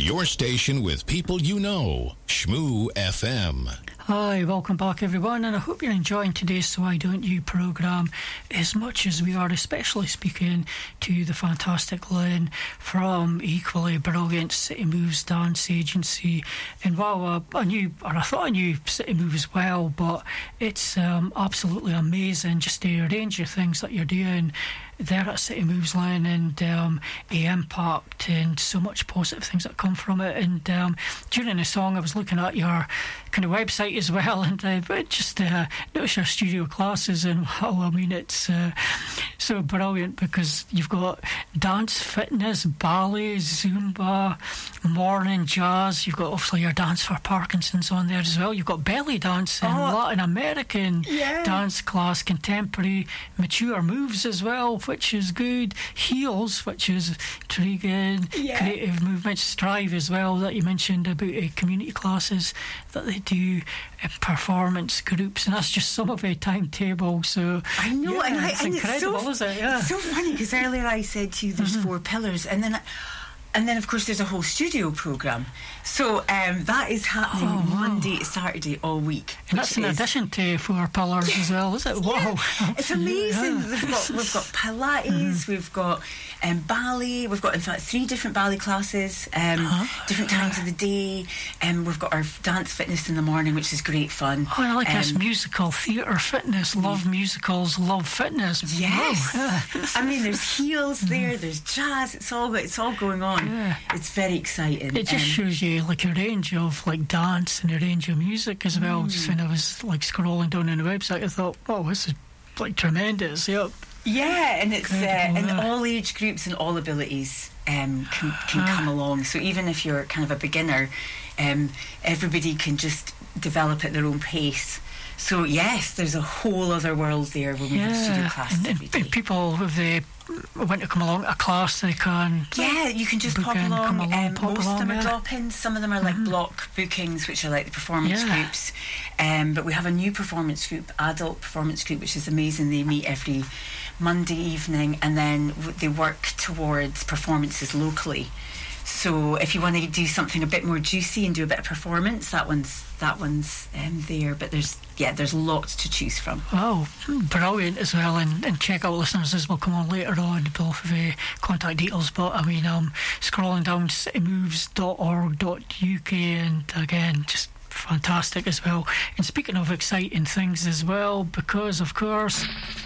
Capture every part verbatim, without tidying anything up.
Your station with people you know. Shmoo F M. Hi, welcome back everyone, and I hope you're enjoying today's So Why Don't You programme as much as we are, especially speaking to the fantastic Lynn from equally brilliant City Moves Dance Agency. And while uh, I knew, or I thought I knew City Moves well, but it's um, absolutely amazing just the range of things that you're doing there at City Moves, Lynn, and um, the impact and so much positive things that come from it. And um, during the song I was looking at your kind of website as well, and I uh, just uh, noticed your studio classes, and wow, I mean it's uh, so brilliant because you've got dance, fitness, ballet, Zumba, morning jazz, you've got obviously your dance for Parkinson's on there as well, you've got belly dancing, oh, Latin American yeah. dance class, contemporary mature moves as well, which is good, heels, which is intriguing, yeah. creative movements, Strive as well that you mentioned about uh, community classes that they do, uh, performance groups, and that's just some of a timetable. So I know, yeah, and, I, it's and incredible, it's so, isn't it? Yeah. It's so funny because earlier I said to you there's mm-hmm. four pillars, and then I, and then of course there's a whole studio programme. So um, that is happening oh, wow. Monday to Saturday all week. And that's in is, addition to four pillars yeah, as well, is it? Wow. Yeah. It's amazing. Yeah. We've got we've got Pilates, mm-hmm. we've got um, ballet, we've got in fact three different ballet classes, um, uh-huh. different times of the day, and um, we've got our dance fitness in the morning, which is great fun. Oh, I like um, this musical theatre fitness, love musicals, love fitness. Yes. Wow. Yeah. I mean there's heels there, there's jazz, it's all it's all going on. Yeah. It's very exciting. It just um, shows you like a range of like dance and a range of music as well. Mm. Just when I was like scrolling down on the website, I thought, oh, this is like tremendous. Yep. Yeah, and it's uh, and all age groups and all abilities um, can can come along. So even if you're kind of a beginner, um, everybody can just develop at their own pace. So yes, there's a whole other world there when we yeah. have studio classes and, every day. And people with the want to come along a class, they can yeah you can just pop in, along, along um, pop most along, of them yeah. are drop-ins, some of them are like mm-hmm. block bookings, which are like the performance yeah. groups, um, but we have a new performance group, adult performance group, which is amazing. They meet every Monday evening, and then w- they work towards performances locally. So if you want to do something a bit more juicy and do a bit of performance, that one's that one's um, there. But there's yeah, there's lots to choose from. Oh, brilliant as well! And, and check out listeners as will come on later on, both of the contact details. But I mean, I'm scrolling down city moves dot org dot U K, and again, just fantastic as well. And speaking of exciting things as well, because of course,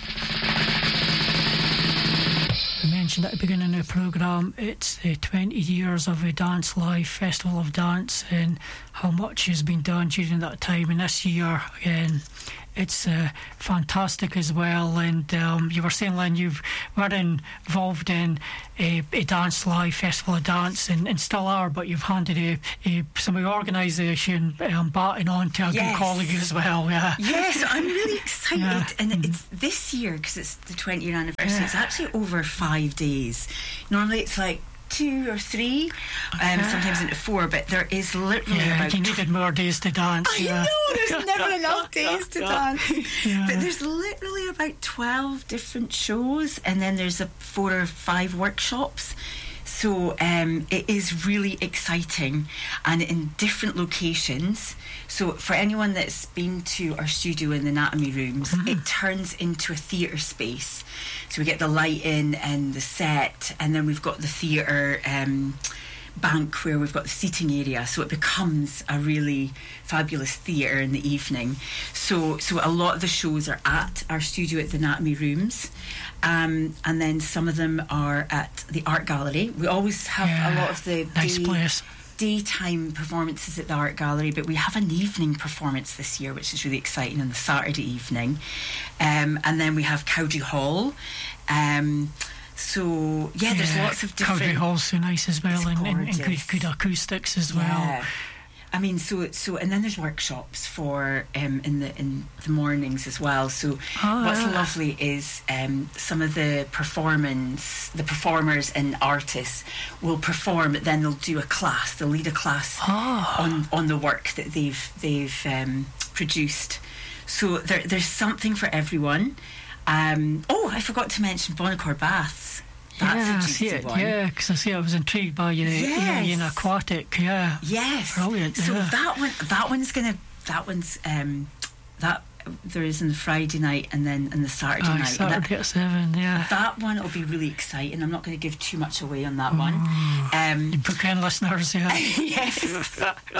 I mentioned at the beginning of the programme, it's the twenty years of the Dance Live Festival of Dance, and how much has been done during that time. And this year, again, it's uh, fantastic as well. And um, you were saying, Lynn, you've were involved in a, a Dance Live Festival of Dance, and, and still are, but you've handed a, a, some of the organisation um, baton on to a yes. good colleague as well. Yeah. Yes, I'm really excited. Yeah. And mm-hmm. it's this year, because it's the twentieth year anniversary, yeah. it's actually over five days. Normally it's like two or three, um, yeah. sometimes into four, but there is literally yeah, about you needed more days to dance. I yeah. know, there's never enough days to dance. Yeah. But there's literally about twelve different shows, and then there's a four or five workshops. So um, it is really exciting, and in different locations. So for anyone that's been to our studio in the anatomy rooms, mm-hmm. it turns into a theatre space. So we get the lighting and the set, and then we've got the theatre um, bank where we've got the seating area. So it becomes a really fabulous theatre in the evening. So so a lot of the shows are at our studio at the anatomy rooms. Um, and then some of them are at the art gallery. We always have yeah, a lot of the nice day, place. daytime performances at the art gallery, but we have an evening performance this year, which is really exciting, on the Saturday evening. Um, and then we have Cowdrey Hall. Um, so yeah, there's yeah, lots of different. Cowdrey Hall's so nice as well, and, and, and good, good acoustics as well. Yeah. I mean, so so, and then there's workshops for um, in the in the mornings as well. So oh, what's yeah. lovely is um, some of the performance, the performers and artists will perform, but then they'll do a class. They'll lead a class oh. on on the work that they've they've um, produced. So there, there's something for everyone. Um, oh, I forgot to mention Bonaccord Baths. That's yeah, a I juicy see it. one. Yeah, because I see I was intrigued by your Yes. alien aquatic. Yeah. Yes. Brilliant. So yeah. that one, that one's gonna, that one's um, that there is on the Friday night and then on the Saturday Aye, night. Saturday That, at seven. Yeah. that one will be really exciting. I'm not going to give too much away on that one. Um, Book in listeners. Yeah. yes.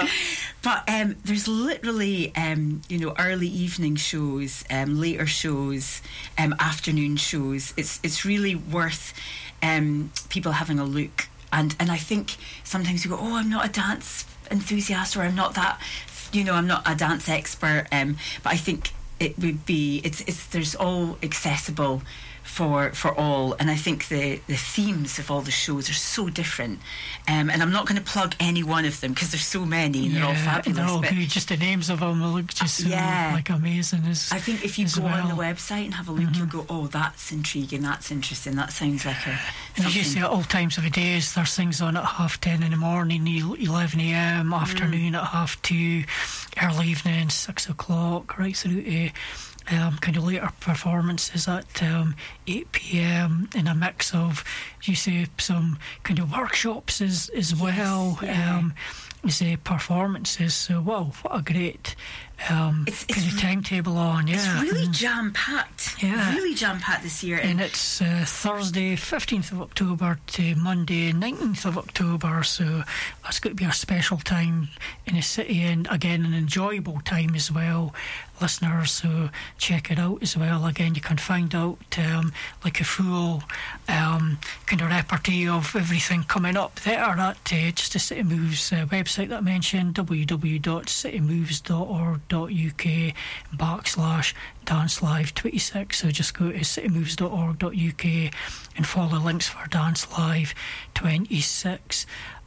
But um, there's literally, um, you know, early evening shows, um, later shows, um, afternoon shows. It's it's really worth um, people having a look. And and I think sometimes you go, oh, I'm not a dance enthusiast, or I'm not that, you know, I'm not a dance expert. Um, but I think it would be, it's it's there's all accessible for for all, and I think the the themes of all the shows are so different, um, and I'm not going to plug any one of them because there's so many and yeah, they're all and fabulous. they're all but good. Just the names of them look just so, Yeah. like amazing. As, I think if you as go well. on the website and have a look, you'll go, oh, that's intriguing, that's interesting, that sounds like a And as you something. say, at all times of the days, there's things on at half ten in the morning, eleven a m, afternoon at half two, early evening, six o'clock, right through to um, kind of later performances at um, eight p m, in a mix of, as you say, some kind of workshops as, as well. yeah. Um, you say performances. So, wow, what a great um, It's- it's kind of re- timetable on. It's Yeah. really And- jam packed, Yeah. really jam packed this year. And it's uh, Thursday, fifteenth of October to Monday, nineteenth of October. So that's going to be a special time in the city, and again, an enjoyable time as well, listeners. So check it out as well. Again, you can find out um, like a full um, kind of repertoire of everything coming up there at uh, just the City Moves uh, website that I mentioned, w w w dot city moves dot org dot u k backslash Dance Live twenty-six. So just go to city moves dot org dot u k and follow the links for Dance Live twenty-six.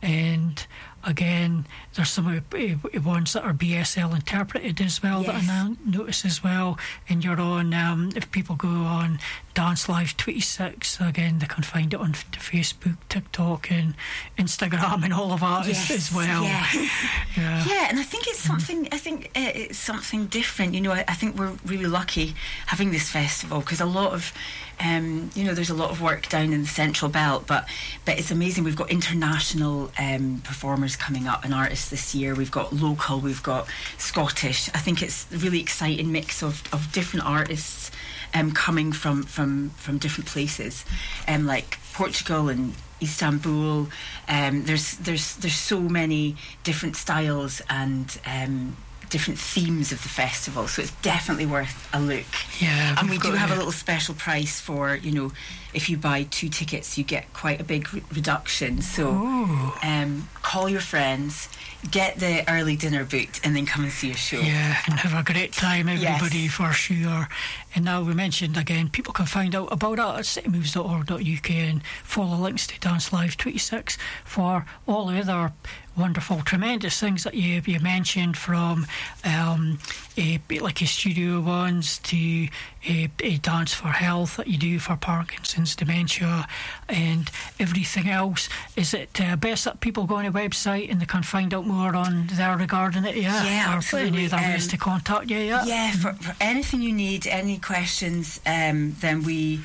And again, there's some of the uh, ones that are B S L interpreted as well, Yes. that I now notice as well. And you're on, um, if people go on Dance Live twenty-six, again, they can find it on f- Facebook, TikTok, and Instagram, and all of that Yes, as, as well. yes. Yeah. Yeah, and I think it's something. I think uh, it's something different. You know, I, I think we're really lucky having this festival because a lot of, um, you know, there's a lot of work down in the Central Belt, but but it's amazing. We've got international um, performers coming up and artists this year. We've got local, we've got Scottish. I think it's a really exciting mix of, of different artists um, coming from, from from different places, um, like Portugal and Istanbul. Um, there's there's there's so many different styles and um, different themes of the festival, so it's definitely worth a look. Yeah, And we we've do got, have a uh, little special price for, you know, if you buy two tickets, you get quite a big re- reduction. So Oh. um, call your friends, get the early dinner booked, and then come and see a show. Yeah, and have a great time, everybody, Yes. for sure. And now we mentioned again, people can find out about that at city moves dot org dot u k and follow links to Dance Live twenty-six for all the other wonderful, tremendous things that you you mentioned, from um, a, like a studio ones to a, a Dance for Health that you do for Parkinson's, dementia, and everything else. Is it uh, best that people go on a website and they can find out more on there regarding it? Yeah, Yeah, or absolutely. any other ways Um, to contact you? Yeah, Yeah, for, for anything you need, any questions, um, then we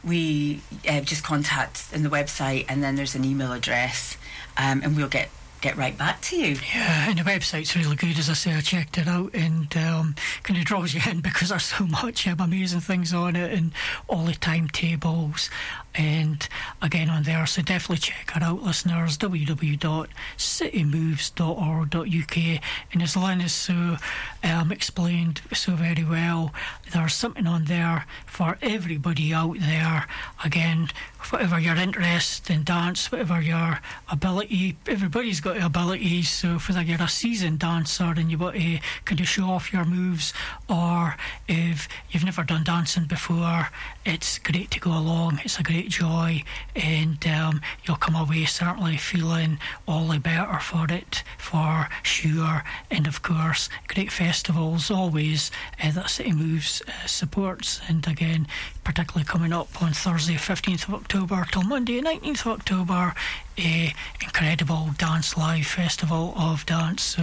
we uh, just contact in the website, and then there's an email address, um, and we'll get get right back to you. Yeah, and the website's really good. As I say, I checked it out, and um, kind of draws you in because there's so much um, amazing things on it, and all the timetables, and again on there. So definitely check it out, listeners. w w w dot city moves dot org dot u k. And as Lynn has so um, explained so very well, there's something on there for everybody out there. Again, whatever your interest in dance, whatever your ability, everybody's got abilities. So whether you're a seasoned dancer and you want to kind of show off your moves, or if you've never done dancing before, it's great to go along. It's a great joy, and um, you'll come away certainly feeling all the better for it, for sure. And of course, great festivals always uh, that City Moves uh, supports. And again, particularly coming up on Thursday, fifteenth of October till Monday, nineteenth of October, a incredible Dance Live Festival of Dance. So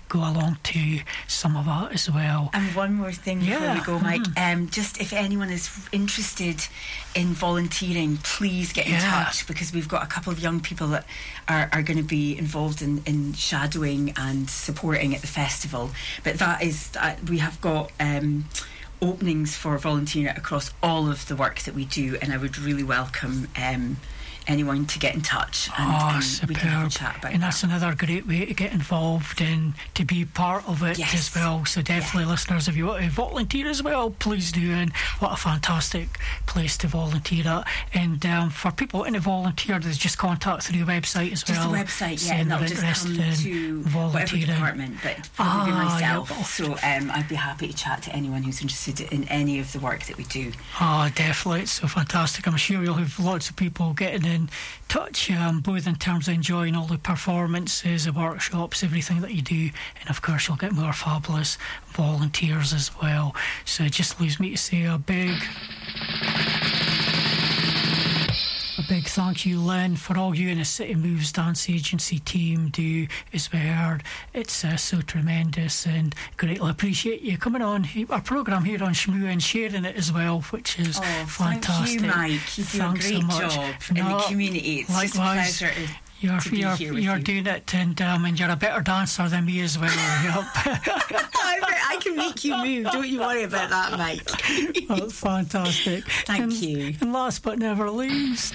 go along to some of that as well. And one more thing before yeah. we go, Mike. Mm. Um, just if anyone is interested in volunteering, please get in yeah. touch, because we've got a couple of young people that are, are going to be involved in, in shadowing and supporting at the festival. But that is, uh, we have got um, openings for volunteering across all of the work that we do, and I would really welcome um, anyone to get in touch, and, oh, and superb. we can have a chat about and that. that's another great way to get involved and to be part of it yes. as well. So definitely, yeah. listeners, if you want to volunteer as well, please do. And what a fantastic place to volunteer at. And um, for people wanting to volunteer, there's just contact through the website as just well. Just the website, yeah, and that'll just come to whatever department, but probably ah, myself. Yeah, so um, I'd be happy to chat to anyone who's interested in any of the work that we do. Ah, oh, definitely. It's so fantastic. I'm sure you'll have lots of people getting in touch, um, both in terms of enjoying all the performances, the workshops, everything that you do, and of course you'll get more fabulous volunteers as well. So it just leaves me to say a big A big thank you, Lynn, for all you and the City Moves Dance Agency team do, as we heard. It's uh, so tremendous, and greatly appreciate you coming on our programme here on Shmoo and sharing it as well, which is oh, fantastic. Thank you, Mike. You do Thanks a great so much. job no, in the community. It's likewise. just a pleasure to You're, to be you're, here with you're you. doing it, and, um, and you're a better dancer than me as well. Yep. I can make you move. Don't you worry about that, Mike. That's fantastic. Thank and, you. And last but never least,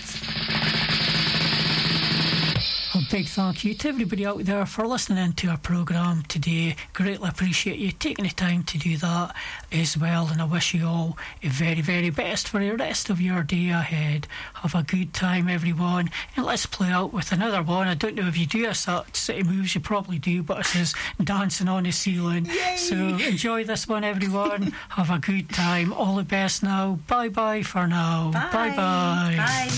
a big thank you to everybody out there for listening to our programme today. Greatly appreciate you taking the time to do that as well, and I wish you all the very, very best for the rest of your day ahead. Have a good time, everyone, and let's play out with another one. I don't know if you do this at City Moves, you probably do, but it says Dancing on the Ceiling. Yay! So enjoy this one, everyone. Have a good time. All the best now. Bye bye for now. Bye. Bye bye. Bye.